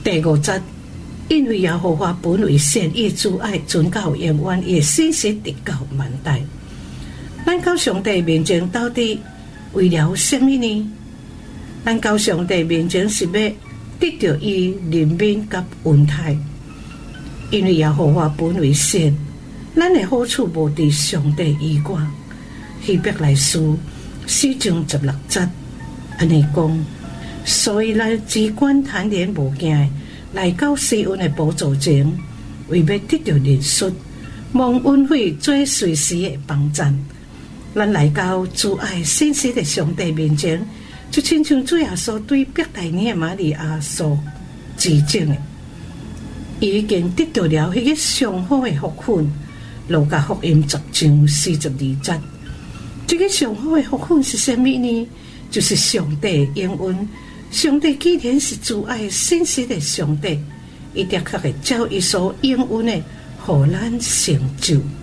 第五节，因为耶和华本为善，伊主爱存到永远，伊信实直到万代。咱到上帝面前到底为了什么呢？咱到上帝面前是要得到伊怜悯甲恩待，因为耶和华本为善，咱的好处无伫上帝以外。希伯来书4章16节安尼讲，所以咱只管坦然无惊，来到施恩的宝座前，为要得到认识，蒙恩惠做随时的帮赞。咱来到主爱信实的上帝面前，就亲像主耶稣对伯大尼的玛利亚所指证的，伊已经得到了迄个上好的福分。路加福音10章42节，这个上好的福分是什么呢？就是上帝的应允。上帝既然是主爱信实的上帝，伊的确会照伊所应允的，互咱成就。